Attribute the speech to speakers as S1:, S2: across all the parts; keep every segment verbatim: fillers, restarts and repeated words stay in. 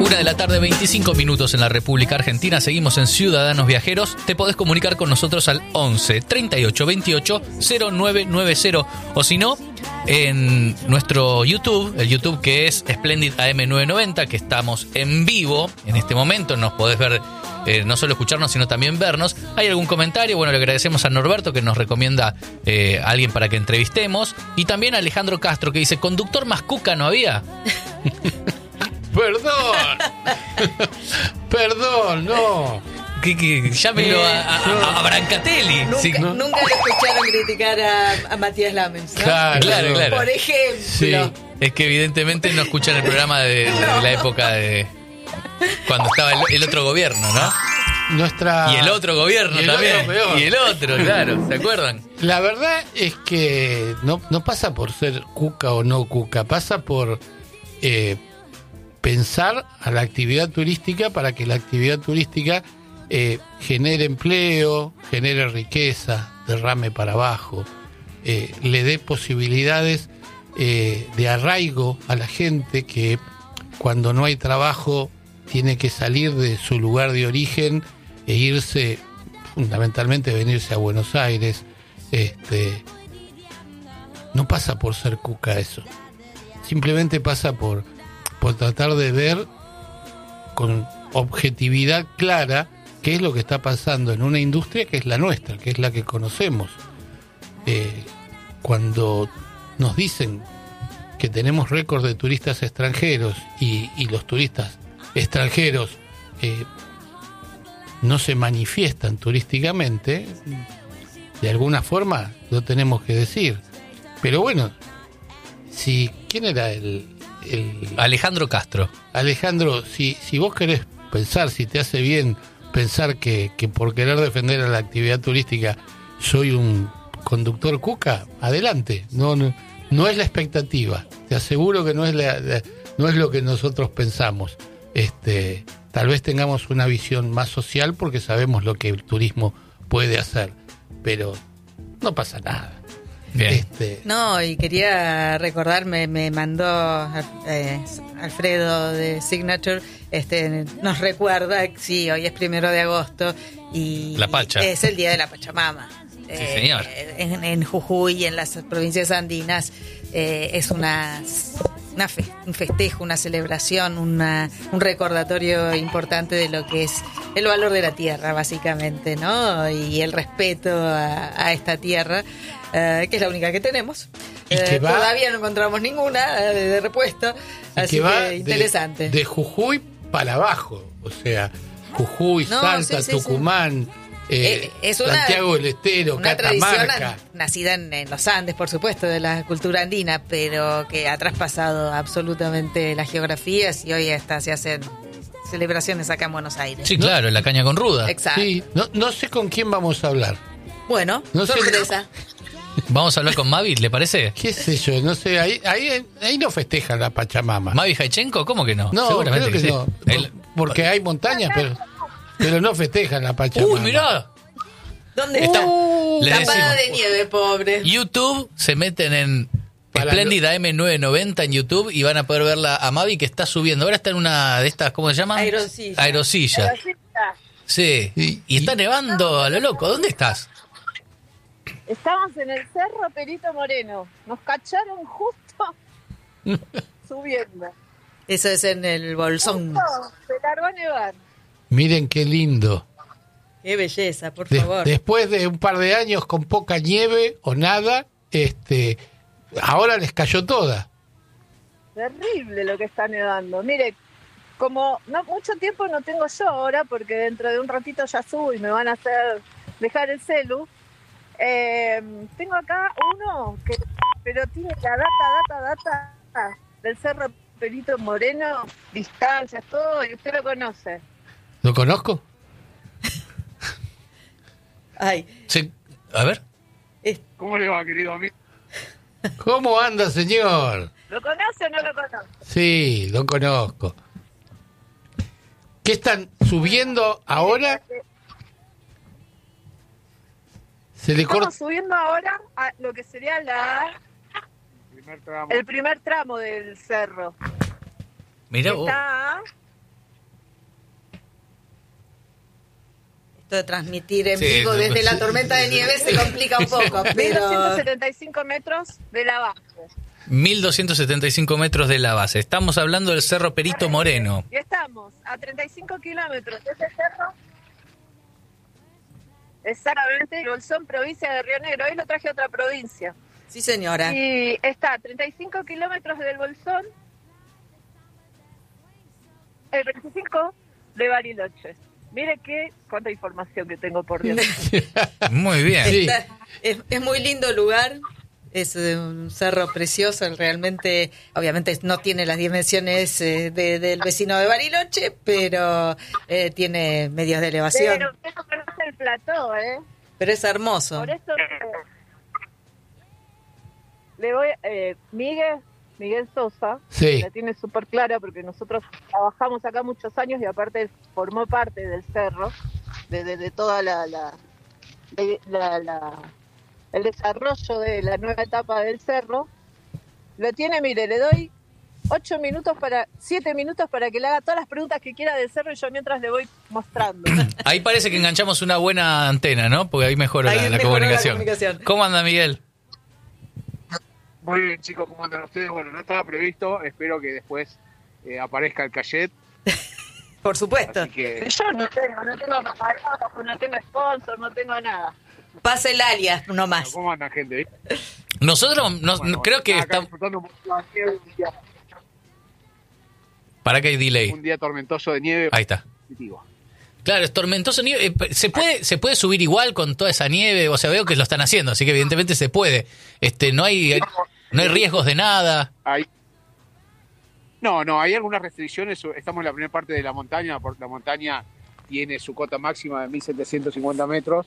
S1: Una de la tarde, veinticinco minutos en la República Argentina. Seguimos en Ciudadanos Viajeros. Te podés comunicar con nosotros al once, treinta y ocho, veintiocho, cero nueve nueve cero. O si no, en nuestro YouTube, el YouTube que es Splendid A M novecientos noventa, que estamos en vivo en este momento. Nos podés ver, eh, no solo escucharnos, sino también vernos. ¿Hay algún comentario? Bueno, le agradecemos a Norberto, que nos recomienda eh, a alguien para que entrevistemos. Y también a Alejandro Castro, que dice, ¿conductor más cuca no había?
S2: Perdón. Perdón, no.
S1: Que, que llámelo a, a, a Brancatelli.
S3: Nunca,
S1: Sí, ¿no?
S3: nunca le escucharon criticar a, a Matías Lamens, ¿no?
S2: Claro,
S1: Claro, claro.
S3: Por ejemplo.
S2: Sí.
S1: Es que evidentemente no escuchan el programa de, de la época de cuando estaba el, el otro gobierno, ¿no?
S2: Nuestra...
S1: Y el otro gobierno
S2: Y el
S1: también.
S2: otro peor.
S1: Y el otro, claro, ¿se acuerdan?
S2: La verdad es que no, no pasa por ser cuca o no cuca, pasa por eh, pensar a la actividad turística para que la actividad turística eh, genere empleo, genere riqueza, derrame para abajo, eh, le dé posibilidades eh, de arraigo a la gente que cuando no hay trabajo tiene que salir de su lugar de origen e irse, fundamentalmente venirse a Buenos Aires. Este, no pasa por ser cuca eso, simplemente pasa por, por tratar de ver con objetividad clara qué es lo que está pasando en una industria que es la nuestra, que es la que conocemos. Eh, cuando nos dicen que tenemos récord de turistas extranjeros y, y los turistas extranjeros eh, no se manifiestan turísticamente, de alguna forma lo tenemos que decir. Pero bueno, si ¿quién era el, el
S1: Alejandro Castro.
S2: Alejandro? Si, si vos querés pensar, si te hace bien pensar que, que por querer defender a la actividad turística soy un conductor cuca, adelante. No, no, no es la expectativa. Te aseguro que no es la, la, no es lo que nosotros pensamos. Este, tal vez tengamos una visión más social porque sabemos lo que el turismo puede hacer, pero no pasa nada.
S1: Bien.
S2: Este,
S3: No, y quería recordar, me, me mandó eh, Alfredo de Signature, este, nos recuerda, sí, hoy es primero de agosto y
S1: La Pacha.
S3: es el día de la Pachamama.
S1: Sí, señor.
S3: Eh, en, en Jujuy, en las provincias andinas, eh, es una, una fe, un festejo, una celebración, una, un recordatorio importante de lo que es el valor de la tierra, básicamente, ¿no? Y el respeto a, a esta tierra. Uh, que es la única que tenemos.
S2: Y que
S3: uh,
S2: va,
S3: todavía no encontramos ninguna uh, de, de repuesto,
S2: y
S3: así
S2: que, va
S3: que interesante.
S2: De, de Jujuy para abajo, o sea, Jujuy,
S3: No,
S2: Salta,
S3: sí, sí,
S2: Tucumán,
S3: sí.
S2: eh,
S3: Eh, es una,
S2: Santiago del Estero,
S3: una tradición
S2: Catamarca.
S3: an- nacida en, en los Andes, por supuesto, de la cultura andina, pero que ha traspasado absolutamente las geografías y hoy hasta se hacen celebraciones acá en Buenos Aires.
S1: Sí, claro, en la caña con ruda.
S3: Exacto.
S2: Sí, no, no sé con quién vamos a hablar.
S3: Bueno,
S2: No sé-
S3: sorpresa.
S1: Vamos a hablar con Mavi, ¿le parece?
S2: ¿Qué sé yo? No sé, ahí, ahí, ahí no festejan la Pachamama.
S1: ¿Mavi Jaichenko? ¿Cómo que no?
S2: No,
S1: Seguramente
S2: creo que,
S1: sí.
S2: no.
S1: El-
S2: Porque hay montañas, pero, pero no festejan la Pachamama.
S1: Uy, mirá.
S3: ¿Dónde
S1: Está-
S3: está?
S1: le
S3: Tapada
S1: decimos.
S3: de nieve, pobre.
S1: YouTube, se meten en
S2: Para
S1: Splendid A M novecientos noventa en YouTube y van a poder verla a Mavi, que está subiendo. Ahora está en una de estas, ¿cómo se llaman?
S3: Aerosilla.
S1: Aerosilla. Sí.
S2: Y-
S1: Y está nevando a lo loco. ¿Dónde estás?
S4: Estamos en el Cerro Perito Moreno. Nos cacharon justo subiendo.
S3: Eso es en el Bolsón.
S4: Justo se largó a nevar.
S2: Miren qué lindo.
S3: Qué belleza, por
S2: De-
S3: favor.
S2: después de un par de años con poca nieve o nada, este, ahora les cayó toda.
S4: Terrible lo que está nevando. Mire, como no mucho tiempo no tengo yo ahora, porque dentro de un ratito ya subo y me van a hacer dejar el celu. Eh, tengo acá uno que, pero tiene la data, data, data del Cerro Perito Moreno, distancias, todo, y usted lo conoce.
S2: ¿Lo conozco?
S3: Ay,
S1: Sí. A ver.
S3: es-
S5: ¿Cómo le va, querido amigo?
S2: ¿Cómo anda, señor?
S4: ¿Lo conoce o no lo conoce?
S2: Sí, lo conozco. ¿Qué están subiendo ahora? Se le
S4: Estamos
S2: corta.
S4: subiendo ahora a lo que sería la
S5: Primer tramo.
S4: el primer tramo del cerro.
S1: Mirá vos.
S4: Está
S3: Esto de transmitir en
S1: Sí,
S3: vivo desde
S1: sí.
S3: la tormenta de nieve se complica un poco,
S4: mil
S3: pero...
S4: doscientos setenta y cinco metros de la base.
S1: mil doscientos setenta y cinco metros de la base. Estamos hablando del Cerro Perito Moreno.
S4: Y estamos a treinta y cinco kilómetros de ese cerro. Exactamente, Bolsón, provincia de Río Negro. Hoy lo traje a otra provincia.
S3: Sí, señora.
S4: Y está a treinta y cinco kilómetros del Bolsón, el veinticinco de Bariloche. Mire qué cuánta información que tengo, por Dios.
S1: Muy bien.
S2: Sí.
S3: Está- es, es muy lindo el lugar, es eh, un cerro precioso, realmente, obviamente no tiene las dimensiones eh, de- del vecino de Bariloche, pero eh, tiene medios de elevación,
S4: Pero eso conoce el plató, ¿eh?
S3: pero es hermoso.
S4: Por eso eh, le voy, eh, Miguel, Miguel Sosa,
S2: Sí.
S4: la tiene súper clara porque nosotros trabajamos acá muchos años y aparte formó parte del cerro, de, de, de toda la, la, de- la- la- el desarrollo de la nueva etapa del cerro. Lo tiene, mire, le doy ocho minutos para, siete minutos para que le haga todas las preguntas que quiera del cerro y yo mientras le voy mostrando.
S1: Ahí parece que enganchamos una buena antena, ¿no? Porque ahí mejora
S3: Ahí
S1: la, la
S3: mejoró la
S1: comunicación.
S3: comunicación.
S1: ¿Cómo anda, Miguel?
S5: Muy bien, chicos, ¿cómo andan ustedes? Bueno, no estaba previsto, espero que después eh, aparezca el cachet,
S3: Por supuesto.
S5: así que
S4: Yo no tengo, no tengo paparazzo, no tengo sponsor, no tengo nada.
S3: Pasa el alias
S5: bueno,
S3: nomás.
S5: ¿cómo andan, gente?
S1: Nosotros nos-
S5: Bueno,
S1: creo que
S5: acá
S1: estamos...
S5: disfrutando un poquito de nieve, un día,
S1: ¿Para qué hay delay?
S5: un día tormentoso de nieve
S1: Ahí está.
S5: positivo.
S1: Claro, es tormentoso nieve. Eh, ¿Se puede, se puede subir igual con toda esa nieve? O sea, veo que lo están haciendo, así que evidentemente se puede. Este, no hay, no hay riesgos de nada.
S5: Hay... No, no, hay algunas restricciones, estamos en la primera parte de la montaña, porque la montaña tiene su cota máxima de mil setecientos cincuenta metros.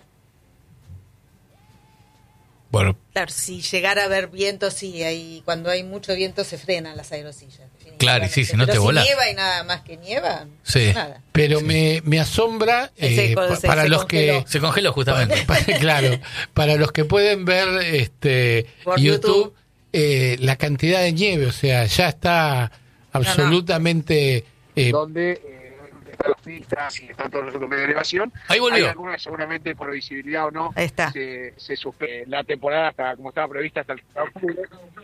S1: Bueno,
S3: Claro, si llegara a haber viento, sí, hay, cuando hay mucho viento se frenan las aerosillas.
S1: Claro, y sí, si no
S3: Pero
S1: te volás.
S3: Si nieva y nada más que nieva,
S1: Sí.
S3: nada.
S2: Pero me, me asombra
S3: Se
S2: eh,
S3: co-
S2: pa-
S3: se-
S2: para
S3: se
S2: los que
S3: congeló.
S1: se congeló justamente.
S2: para- claro, para los que pueden ver este
S3: Por
S2: YouTube,
S3: YouTube.
S2: eh, la cantidad de nieve, o sea, ya está absolutamente eh,
S5: donde eh, están las pistas y están todos los otros medios de elevación.
S1: Ahí volvió.
S5: Hay algunas seguramente por visibilidad o no.
S3: Ahí está.
S5: Se, se suspende la temporada hasta como estaba prevista hasta el octubre.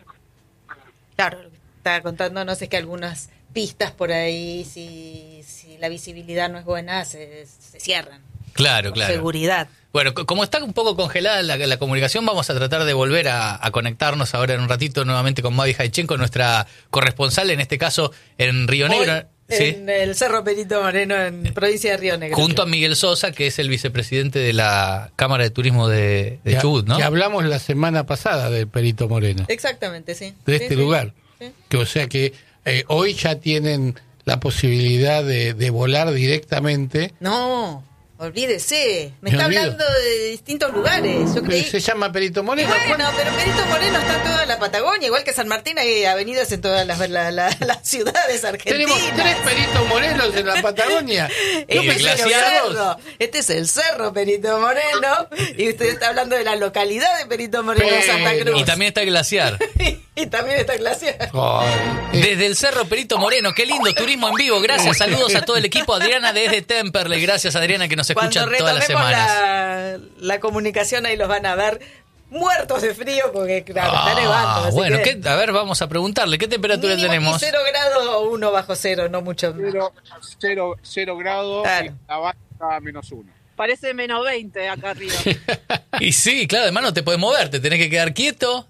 S3: Claro, lo que estaba contándonos es que algunas pistas por ahí, si, si la visibilidad no es buena, se, se cierran.
S1: Claro,
S3: Por
S1: claro.
S3: seguridad.
S1: Bueno, co- como está un poco congelada la, la comunicación, vamos a tratar de volver a, a conectarnos ahora en un ratito nuevamente con Mavi Jaichenko, nuestra corresponsal, en este caso en Río Negro.
S3: Hoy,
S1: ¿sí?
S3: en el Cerro Perito Moreno, en provincia de Río Negro.
S1: Junto a Miguel Sosa, que es el vicepresidente de la Cámara de Turismo de, de
S2: que,
S1: Chubut, ¿no?
S2: que hablamos la semana pasada del Perito Moreno,
S3: Exactamente, sí.
S2: de
S3: Sí,
S2: este
S3: sí.
S2: lugar.
S3: Sí.
S2: Que, o sea que eh, hoy ya tienen la posibilidad de, de volar directamente.
S3: No, olvídese. Me,
S2: Me
S3: está
S2: olvido.
S3: hablando de distintos lugares. Yo
S2: Pero
S3: creí...
S2: se llama Perito
S3: Y
S2: Moreno.
S3: bueno, pero Perito Moreno está en toda la Patagonia, igual que San Martín, hay avenidas en todas las, la- la- las ciudades argentinas.
S2: Tenemos tres Peritos Morenos en la Patagonia. Yo
S3: Este
S2: pensé
S3: es,
S2: que
S3: el
S2: había dos.
S3: cerro, este es el Cerro Perito Moreno y usted está hablando de la localidad de Perito Moreno,
S2: Pero-
S3: Santa Cruz.
S1: Y también está el glaciar.
S3: y también está glaciar.
S2: Ay, eh,
S1: Desde el Cerro Perito Moreno, qué lindo, turismo en vivo. Gracias, saludos a todo el equipo. Adriana desde Temperley, gracias Adriana que nos escucha
S3: Cuando
S1: todas las
S3: retomemos
S1: semanas.
S3: la, la comunicación ahí los van a ver muertos de frío porque claro,
S1: Ah,
S3: está nevando. así
S1: bueno,
S3: que
S1: ¿qué- a ver, vamos a preguntarle, ¿qué temperatura
S3: mínimo
S1: tenemos?
S3: cero grado o uno bajo cero, no mucho más.
S5: Cero, cero, cero grados
S3: Claro.
S5: y la base está a menos uno.
S4: Parece menos veinte acá arriba.
S1: Y sí, claro, además no te puedes mover, te tenés que quedar quieto.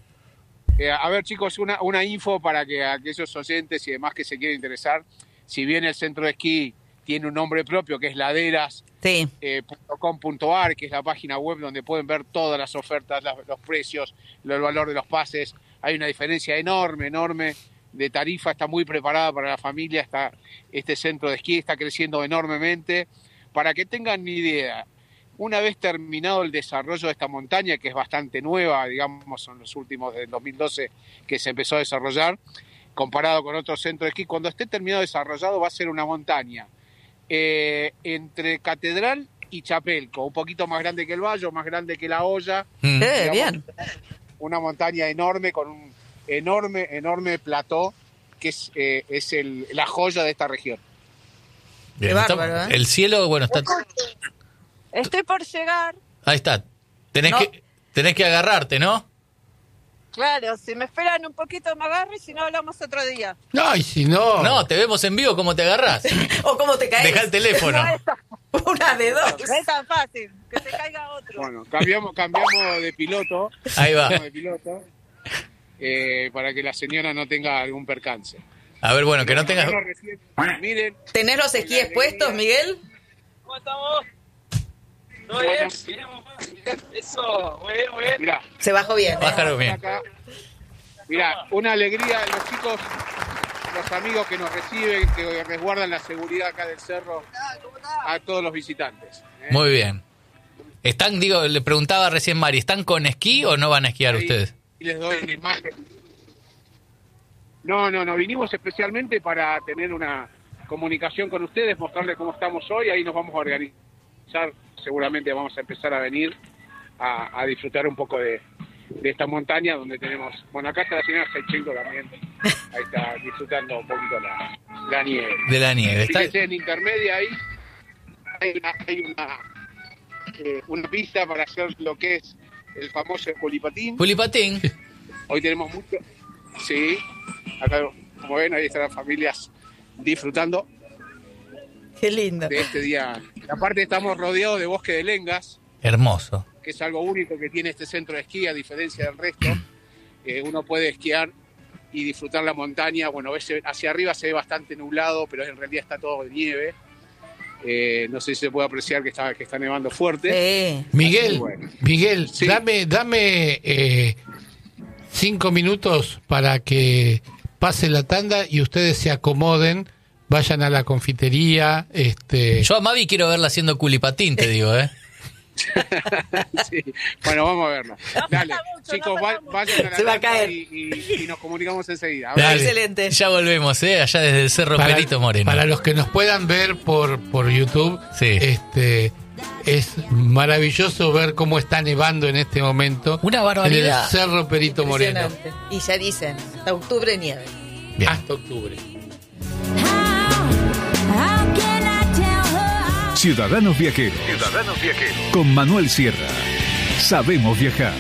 S5: Eh, a ver, chicos, una, una info para que aquellos oyentes y demás que se quieren interesar. Si bien el centro de esquí tiene un nombre propio, que es laderas
S3: Sí.
S5: punto com punto a r, que es la página web donde pueden ver todas las ofertas, las- los precios, lo- el valor de los pases. Hay una diferencia enorme, enorme de tarifa, está muy preparada para la familia, está, este centro de esquí está creciendo enormemente. Para que tengan idea, una vez terminado el desarrollo de esta montaña, que es bastante nueva, digamos, son los últimos del dos mil doce que se empezó a desarrollar, comparado con otros centros de esquí, cuando esté terminado desarrollado va a ser una montaña eh, entre Catedral y Chapelco, un poquito más grande que el Bayo, más grande que La Hoya,
S1: Mm.
S3: Eh,
S5: digamos,
S3: bien.
S5: una montaña enorme con un enorme, enorme plató que es, eh, es el, la joya de esta región.
S1: Bien,
S3: Qué
S1: está-
S3: bárbaro, ¿eh?
S1: El cielo, bueno, está...
S4: Estoy por llegar.
S1: Ahí está. Tenés,
S3: No.
S1: que, tenés que agarrarte, ¿no?
S4: Claro, si me esperan un poquito me agarro y si no hablamos otro día.
S2: No, y si no...
S1: No, te vemos en vivo cómo te agarrás.
S3: ¿O cómo te caes?
S1: Deja el teléfono.
S4: No es, tan-
S3: Una de dos.
S4: no es tan fácil, que se caiga otro.
S5: Bueno, cambiamos, cambiamos de piloto.
S1: Ahí va.
S5: Cambiamos de piloto. eh, para que la señora no tenga algún percance.
S1: A ver, bueno, que no tengas...
S5: Bueno, recién- Miren,
S3: ¿Tenés los esquíes puestos, Miguel?
S6: ¿Cómo estamos? ¿Todo bien? Bien, bien. Eso, muy bien, muy bien.
S5: mirá,
S3: Se bajó bien. ¿eh?
S1: Bájalo bien.
S5: acá. Mirá, una alegría, los chicos, los amigos que nos reciben, que resguardan la seguridad acá del cerro a todos los visitantes. ¿eh?
S1: Muy bien. Están, digo, le preguntaba recién Mari, ¿están con esquí o no van a esquiar
S5: Ahí
S1: ustedes?
S5: les doy la imagen. No, no, no, vinimos especialmente para tener una comunicación con ustedes, mostrarles cómo estamos hoy, ahí nos vamos a organizar, seguramente vamos a empezar a venir a, a disfrutar un poco de, de esta montaña donde tenemos, bueno, acá está la señora Seichenko también, ahí está disfrutando un poquito la, la nieve.
S1: De la nieve. Está...
S5: Fíjense, en intermedia ahí hay una, hay una, eh, una pista para hacer lo que es el famoso culipatín.
S1: Pulipatín.
S5: Hoy tenemos mucho, sí, acá como ven ahí están las familias disfrutando
S3: Qué lindo.
S5: de este día. Aparte estamos rodeados de bosque de lengas,
S1: Hermoso.
S5: que es algo único que tiene este centro de esquí a diferencia del resto. Eh, uno puede esquiar y disfrutar la montaña. Bueno, ves, hacia arriba se ve bastante nublado, pero en realidad está todo de nieve. Eh, no sé si se puede apreciar que está, que está nevando fuerte.
S3: Sí.
S2: Miguel,
S5: Bueno.
S2: Miguel,
S5: Sí.
S2: dame, dame eh, cinco minutos para que pase la tanda y ustedes se acomoden, vayan a la confitería. Este,
S1: Yo a Mavi quiero verla haciendo culipatín, te digo, ¿eh?
S5: Sí. Bueno, vamos a verlo. Dale,
S4: falta mucho,
S5: chicos,
S4: no
S5: va-
S4: falta mucho.
S5: vayan a la
S3: Se va a
S5: tanda
S3: caer.
S5: Y, y- y nos comunicamos enseguida.
S2: Dale.
S3: Excelente.
S1: Ya volvemos, ¿eh? Allá desde el Cerro
S2: para,
S1: Perito Moreno.
S2: para los que nos puedan ver por, por YouTube,
S1: Sí.
S2: este, es maravilloso ver cómo está nevando en este momento
S1: Una barbaridad.
S2: en el Cerro Perito Moreno.
S3: Impresionante. Y ya dicen, hasta octubre nieve.
S1: Bien.
S2: Hasta octubre.
S7: Ciudadanos Viajeros. Ciudadanos Viajeros. Con Manuel Sierra. Sabemos viajar.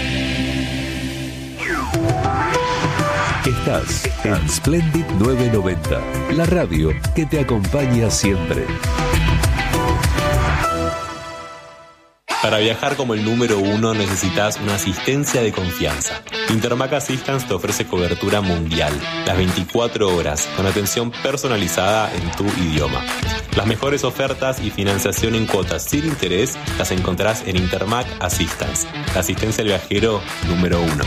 S8: Estás en Splendid novecientos noventa, la radio que te acompaña siempre.
S9: Para viajar como el número uno necesitas una asistencia de confianza. Intermac Assistance te ofrece cobertura mundial, las veinticuatro horas, con atención personalizada en tu idioma. Las mejores ofertas y financiación en cuotas sin interés las encontrarás en Intermac Assistance, la asistencia al viajero número uno.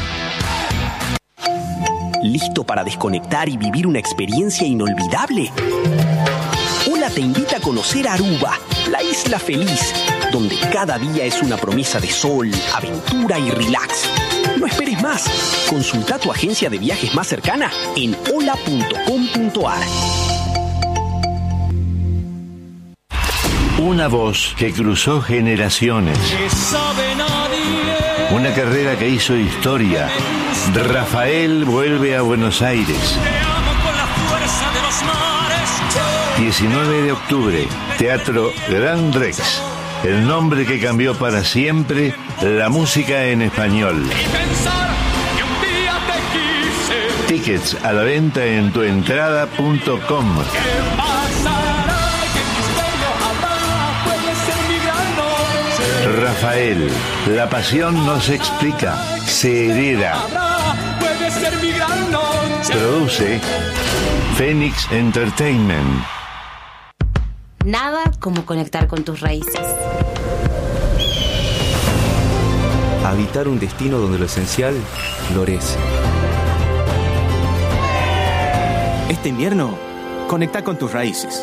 S10: ¿Listo para desconectar y vivir una experiencia inolvidable? Hola te invita a conocer Aruba, la isla feliz, donde cada día es una promesa de sol, aventura y relax. No esperes más. Consulta tu agencia de viajes más cercana en hola punto com punto ar.
S11: Una voz que cruzó generaciones. Una carrera que hizo historia. Rafael vuelve a Buenos Aires. diecinueve de octubre, Teatro Gran Rex. El nombre que cambió para siempre la música en español. Tickets a la venta en tuentrada punto com. Rafael, la pasión no se explica, se hereda. Produce Phoenix Entertainment.
S12: Nada como conectar con tus raíces.
S8: Habitar un destino donde lo esencial florece.
S13: Este invierno, conecta con tus raíces.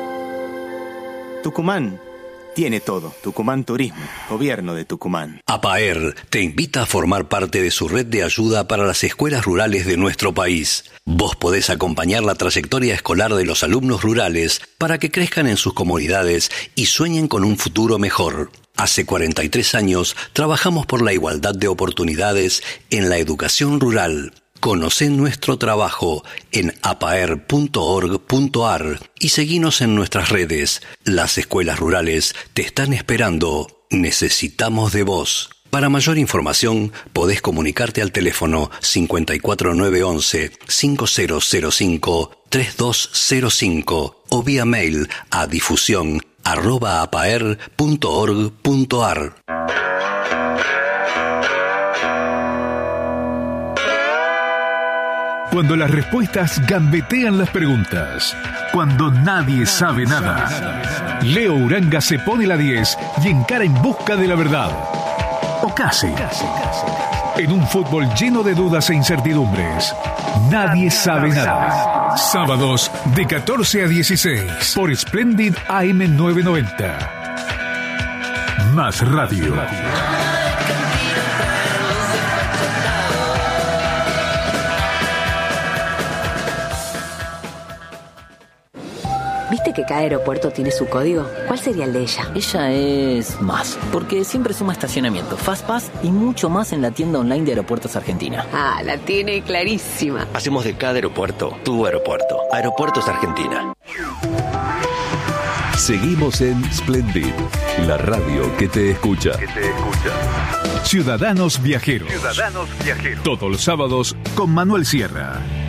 S13: Tucumán tiene todo. Tucumán Turismo, Gobierno de Tucumán.
S14: APAER te invita a formar parte de su red de ayuda para las escuelas rurales de nuestro país. Vos podés acompañar la trayectoria escolar de los alumnos rurales para que crezcan en sus comunidades y sueñen con un futuro mejor. Hace cuarenta y tres años trabajamos por la igualdad de oportunidades en la educación rural. Conocé nuestro trabajo en apaer punto org punto ar y seguinos en nuestras redes. Las escuelas rurales te están esperando. Necesitamos de vos. Para mayor información, podés comunicarte al teléfono cincuenta y cuatro nueve once cinco cero cero cinco tres dos cero cinco o vía mail a difusión arroba apaer punto org punto ar.
S7: Cuando las respuestas gambetean las preguntas. Cuando nadie sabe nada. Leo Uranga se pone la diez y encara en busca de la verdad. O casi. En un fútbol lleno de dudas e incertidumbres. Nadie sabe nada. Sábados de catorce a dieciséis por Splendid A M novecientos noventa. Más radio.
S15: ¿Viste que cada aeropuerto tiene su código? ¿Cuál sería el de ella?
S16: Ella es más, porque siempre suma estacionamiento, Fastpass y mucho más en la tienda online de Aeropuertos Argentina.
S15: Ah, la tiene clarísima.
S17: Hacemos de cada aeropuerto tu aeropuerto. Aeropuertos Argentina.
S8: Seguimos en Splendid, la radio que te escucha.
S7: Que te escucha. Ciudadanos Viajeros.
S8: Ciudadanos Viajeros.
S7: Todos los sábados con Manuel Sierra.